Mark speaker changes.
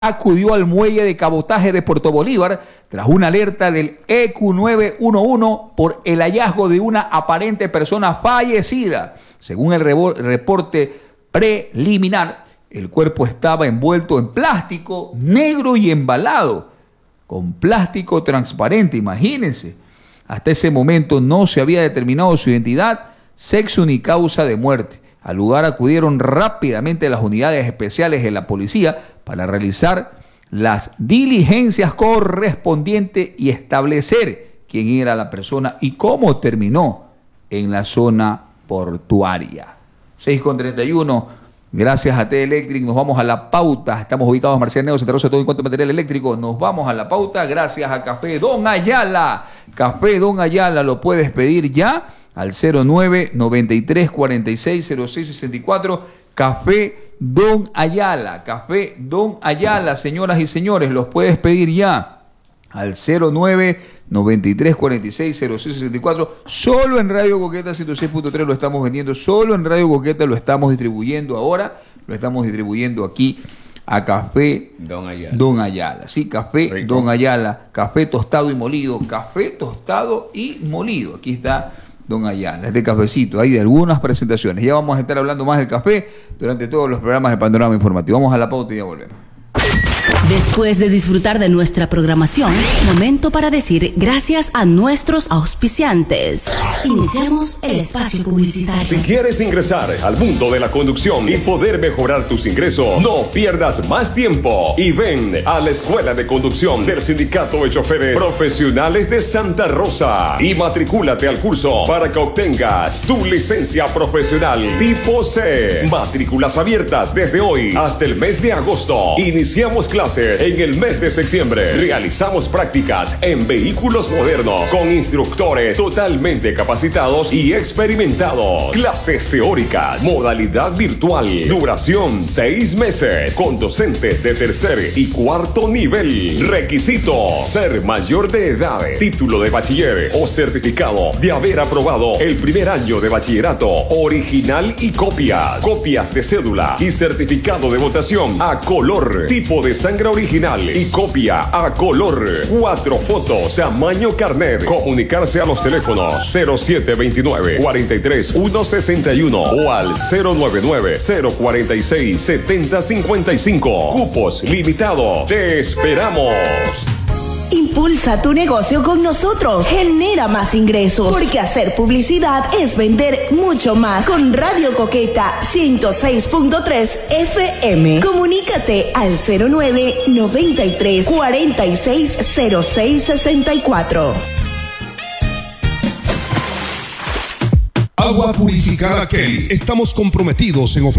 Speaker 1: acudió al muelle de cabotaje de Puerto Bolívar tras una alerta del EQ911 por el hallazgo de una aparente persona fallecida. Según el reporte preliminar, el cuerpo estaba envuelto en plástico negro y embalado con plástico transparente. Imagínense, hasta ese momento no se había determinado su identidad, sexo ni causa de muerte. Al lugar acudieron rápidamente las unidades especiales de la policía para realizar las diligencias correspondientes y establecer quién era la persona y cómo terminó en la zona portuaria. 6:31, gracias a T-Electric, nos vamos a la pauta. Estamos ubicados en Marcial Neo, Santa Rosa, todo en cuanto a material eléctrico. Nos vamos a la pauta gracias a Café Don Ayala. Café Don Ayala lo puedes pedir ya al 09-93-46-06-64. Café Don Ayala, Café Don Ayala, señoras y señores, los puedes pedir ya al 09-93-46-06-64. Solo en Radio Coqueta 106.3 lo estamos vendiendo, solo en Radio Coqueta lo estamos distribuyendo ahora, lo estamos distribuyendo aquí a Café Don Ayala. Don Ayala, sí, Café Rico. Don Ayala, café tostado y molido, café tostado y molido. Aquí está Don Ayala, este cafecito, hay de algunas presentaciones. Ya vamos a estar hablando más del café durante todos los programas de Panorama Informativo. Vamos a la pauta y ya volvemos.
Speaker 2: Después de disfrutar de nuestra programación, momento para decir gracias a nuestros auspiciantes. Iniciamos el espacio publicitario.
Speaker 3: Si quieres ingresar al mundo de la conducción y poder mejorar tus ingresos, no pierdas más tiempo y ven a la Escuela de Conducción del Sindicato de Choferes Profesionales de Santa Rosa y matricúlate al curso para que obtengas tu licencia profesional tipo C. Matrículas abiertas desde hoy hasta el mes de agosto. Iniciamos clases en el mes de septiembre. Realizamos prácticas en vehículos modernos con instructores totalmente capacitados y experimentados. Clases teóricas, modalidad virtual, duración 6 meses, con docentes de tercer y cuarto nivel. Requisito: ser mayor de edad, título de bachiller o certificado de haber aprobado el primer año de bachillerato original y copias de cédula y certificado de votación a color, tipo de sangre original y copia a color, 4 fotos, tamaño carnet. Comunicarse a los teléfonos 0729-43-161 o al 099-046-7055. Cupos limitados. Te esperamos.
Speaker 4: Impulsa tu negocio con nosotros. Genera más ingresos. Porque hacer publicidad es vender mucho más. Con Radio Coqueta 106.3 FM. Comunícate al 09-93-46-06-64.
Speaker 5: Agua Purificada Kelly. Estamos comprometidos en ofrecer